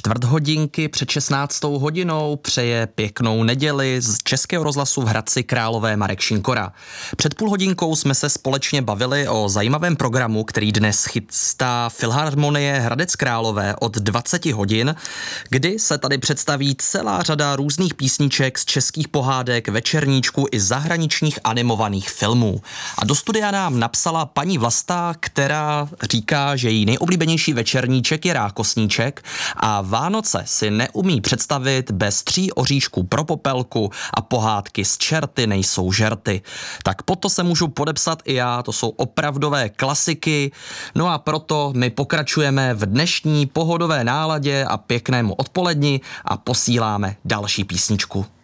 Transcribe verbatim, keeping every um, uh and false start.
čtvrt hodinky před šestnáctou hodinou přeje pěknou neděli z Českého rozhlasu v Hradci Králové Marek Šinkora. Před půl hodinkou jsme se společně bavili o zajímavém programu, který dnes chystá Filharmonie Hradec Králové od dvacet hodin, kdy se tady představí celá řada různých písniček z českých pohádek, večerníčků i zahraničních animovaných filmů. A do studia nám napsala paní Vlasta, která říká, že její nejoblíbenější večerníček je Rákosníček a Vánoce si neumí představit bez tří oříšků pro popelku a pohádky z Čerty nejsou žerty. Tak pod to se můžu podepsat i já, to jsou opravdové klasiky. No a proto my pokračujeme v dnešní pohodové náladě a pěknému odpoledni a posíláme další písničku.